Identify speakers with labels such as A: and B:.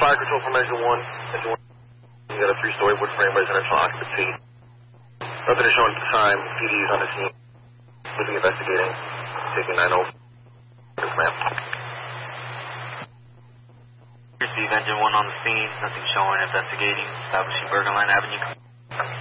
A: Fire control from Engine 1. Engine 1. You got a 3-story wood frame residential occupancy. Nothing is shown at the time. PD's on the scene. Looking investigating. Taking 9-0. Yes, ma'am.
B: Receive Engine 1 on the scene. Nothing showing. Investigating. Establishing Bergenline Avenue.